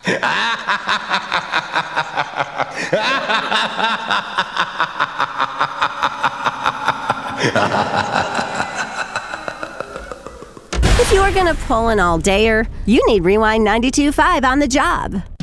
If you're going to pull an all-dayer, you need Rewind 92.5 on the job.